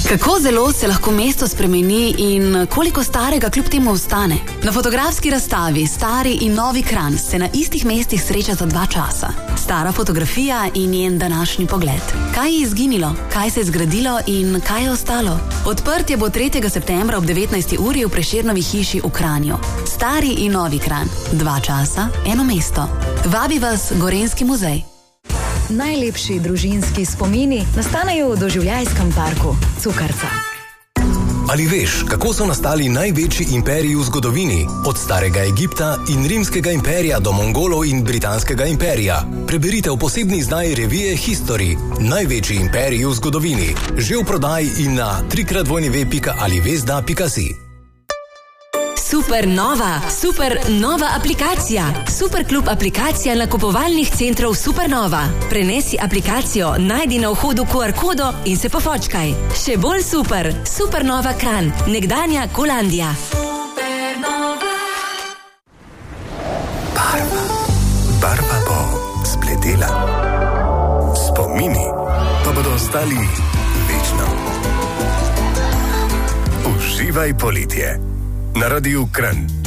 Kako zelo se lahko mesto spremeni in koliko starega kljub temu ostane? Na fotografski razstavi Stari in Novi Kranj se na istih mestih srečata dva časa. Stara fotografija in njen današnji pogled. Kaj je izginilo, kaj se je zgradilo in kaj je ostalo? Odprtje bo 3. septembra ob 19. uri v Prešernovi hiši v Kranju. Stari in Novi Kranj. Dva časa, eno mesto. Vabi vas Gorenjski muzej. Najlepši družinski spomini nastanejo v doživljajskem parku Cukrca. Ali veš, kako so nastali največji imperiji v zgodovini? Od starega Egipta in rimskega imperija do Mongolov in britanskega imperija. Preberite v posebni izdaji revije History. Največji imperiji v zgodovini. Že v prodaji in na www.alivesda.si. Super nova aplikacija. Superklub aplikacija nakupovalnih centrov Supernova. Prenesi aplikacijo, najdi na vhodu QR kodo in se pofočkaj. Še bolj super. Supernova Kranj, nekdanja Kolandija. Barva bo spletela. Spomini pa bodo ostali večno. Uživaj poletje. Na Radiu Kranj.